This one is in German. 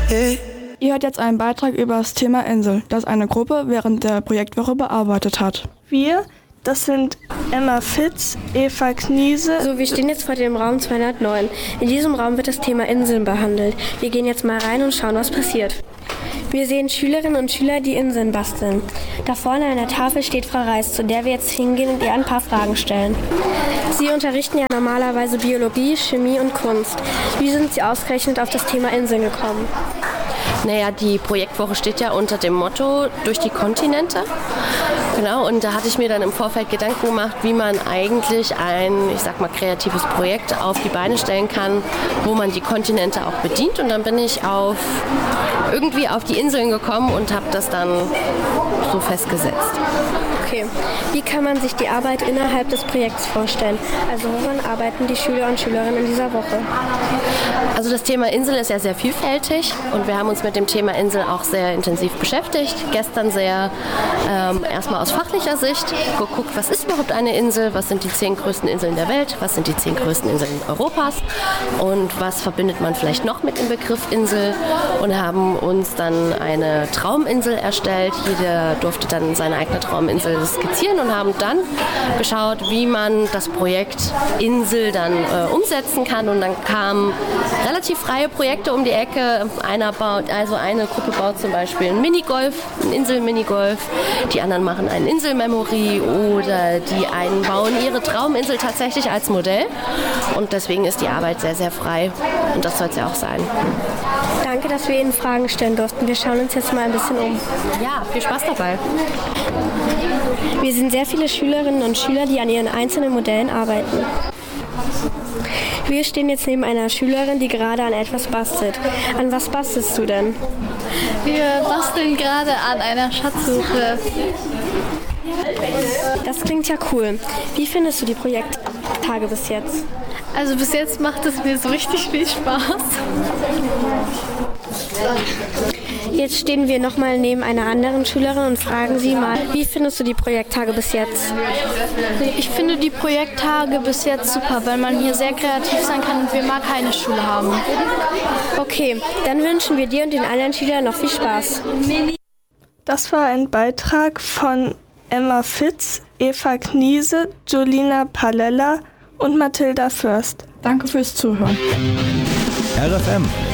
Ihr hört jetzt einen Beitrag über das Thema Insel, das eine Gruppe während der Projektwoche bearbeitet hat. Wir, das sind Emma Fitz, Eva Kniese. So, wir stehen jetzt vor dem Raum 209. In diesem Raum wird das Thema Inseln behandelt. Wir gehen jetzt mal rein und schauen, was passiert. Wir sehen Schülerinnen und Schüler, die Inseln basteln. Da vorne an der Tafel steht Frau Reis, zu der wir jetzt hingehen und ihr ein paar Fragen stellen. Sie unterrichten ja normalerweise Biologie, Chemie und Kunst. Wie sind Sie ausgerechnet auf das Thema Inseln gekommen? Naja, die Projektwoche steht ja unter dem Motto durch die Kontinente. Genau, und da hatte ich mir dann im Vorfeld Gedanken gemacht, wie man eigentlich ein, ich sag mal, kreatives Projekt auf die Beine stellen kann, wo man die Kontinente auch bedient. Und dann bin ich irgendwie auf die Inseln gekommen und habe das dann so festgesetzt. Okay, wie kann man sich die Arbeit innerhalb des Projekts vorstellen? Also woran arbeiten die Schüler und Schülerinnen in dieser Woche? Also das Thema Insel ist ja sehr vielfältig und wir haben uns mit dem Thema Insel auch sehr intensiv beschäftigt. Gestern sehr erstmal aus fachlicher Sicht geguckt, was ist überhaupt eine Insel, was sind die 10 größten Inseln der Welt, was sind die 10 größten Inseln Europas und was verbindet man vielleicht noch mit dem Begriff Insel und haben uns dann eine Trauminsel erstellt. Jeder durfte dann seine eigene Trauminsel skizzieren und haben dann geschaut, wie man das Projekt Insel dann umsetzen kann und dann kamen relativ freie Projekte um die Ecke. Eine Gruppe baut zum Beispiel ein Minigolf, ein Insel-Minigolf, die anderen machen ein Insel-Memory oder die einen bauen ihre Trauminsel tatsächlich als Modell und deswegen ist die Arbeit sehr, sehr frei und das soll es ja auch sein. Danke, dass wir Ihnen Fragen stellen durften. Wir schauen uns jetzt mal ein bisschen um. Ja, viel Spaß dabei. Wir sind sehr viele Schülerinnen und Schüler, die an ihren einzelnen Modellen arbeiten. Wir stehen jetzt neben einer Schülerin, die gerade an etwas bastelt. An was bastelst du denn? Wir basteln gerade an einer Schatzsuche. Das klingt ja cool. Wie findest du die Projekttage bis jetzt? Also bis jetzt macht es mir so richtig viel Spaß. Jetzt stehen wir nochmal neben einer anderen Schülerin und fragen sie mal, wie findest du die Projekttage bis jetzt? Ich finde die Projekttage bis jetzt super, weil man hier sehr kreativ sein kann und wir mal keine Schule haben. Okay, dann wünschen wir dir und den anderen Schülern noch viel Spaß. Das war ein Beitrag von Emma Fitz, Eva Kniese, Jolina Palella und Mathilda Fürst. Danke fürs Zuhören. RFM